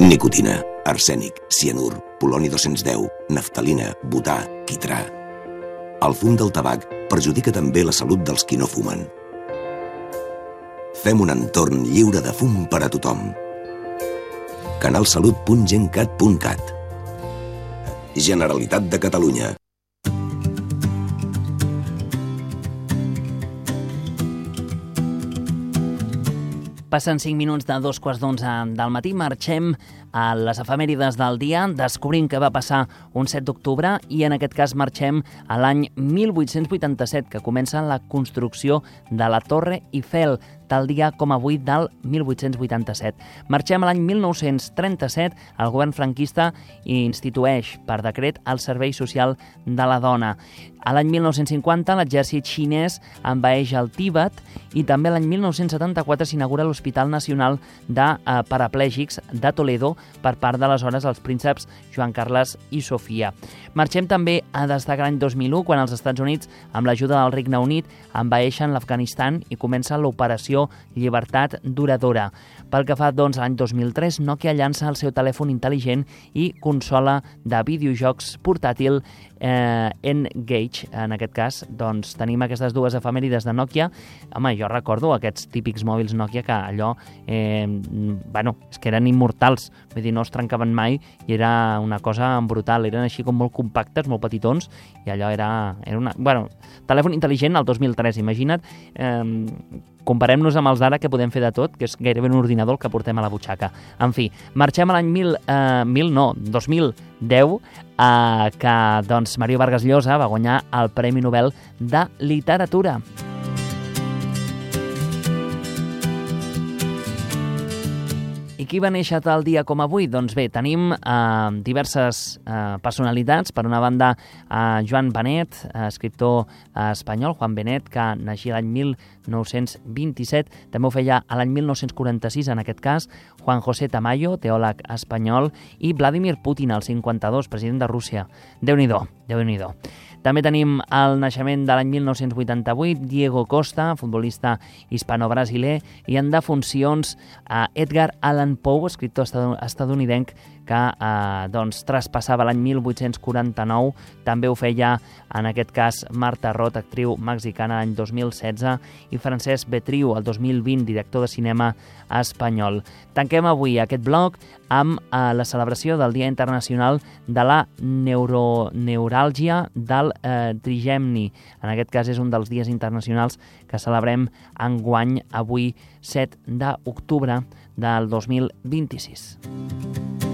Nicotina, arsènic, cianur, poloni 210, naftalina, butà, quitrà. El fum del tabac perjudica també la salut dels qui no fumen. Fem un entorn lliure de fum per a tothom. Canalsalut.gencat.cat. Generalitat de Catalunya. Passen 5 minuts de 2:15 del matí. Marxem a les efemèrides del dia, descobrim què va passar un 7 d'octubre i en aquest cas marxem a l'any 1887, que comença la construcció de la Torre Eiffel, tal dia com avui del 1887. Marxem a l'any 1937, el govern franquista institueix per decret el Servei Social de la Dona. A l'any 1950 l'exèrcit xinès envaeix el Tibet i també l'any 1974 s'inaugura l'Hospital Nacional de Paraplègics de Toledo per part d'aleshores els prínceps Joan Carles i Sofia. Marxem també a destacar l'any 2001, quan els Estats Units, amb l'ajuda del Regne Unit, envaeixen l'Afganistan i comença l'operació Llibertat Duradora. Pel que fa, doncs, a l'any 2003, Nokia llança el seu telèfon intel·ligent i consola de videojocs portàtil N-Gage. En aquest cas, doncs, tenim aquestes dues efemèrides de Nokia. Home, jo recordo aquests típics mòbils Nokia que allò, és que eren immortals, vull dir, no es trencaven mai i era una cosa brutal, eren així com molt compactes, molt petitons, i allò era una... telèfon intel·ligent al 2003, imagina't, comparem-nos amb els d'ara, que podem fer de tot, que és gairebé un ordinador el que portem a la butxaca. En fi, marxem a l'any 2010, que doncs, Mario Vargas Llosa va guanyar el Premi Nobel de Literatura. I qui va néixer tal dia com avui? Doncs bé, tenim diverses personalitats. Per una banda, Joan Benet, escriptor espanyol, Juan Benet, que naixia l'any 1927. També ho feia a l'any 1946, en aquest cas, Juan José Tamayo, teòleg espanyol, i Vladimir Putin, el 52, president de Rússia. Déu-n'hi-do, Déu-n'hi-do. També tenim el naixement de l'any 1988, Diego Costa, futbolista hispano-brasiler, i en defuncions Edgar Allan Poe, escriptor estatunidenc, que traspassava l'any 1849. També ho feia, en aquest cas, Marta Roth, actriu mexicana, l'any 2016, i Francesc Betriu, el 2020, director de cinema espanyol. Tanquem avui aquest bloc amb la celebració del Dia Internacional de la Neuràlgia del Trigemni. En aquest cas és un dels dies internacionals que celebrem enguany, avui 7 d'octubre del 2026.